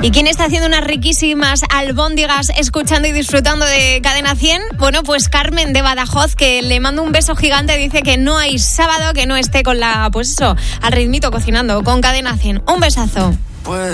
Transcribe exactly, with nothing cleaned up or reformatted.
¿Y quién está haciendo unas riquísimas albóndigas escuchando y disfrutando de Cadena cien? Bueno, pues Carmen de Badajoz, que le mando un beso gigante, dice que no hay sábado que no esté con la, pues eso, al ritmito cocinando con Cadena cien. Un besazo. Pues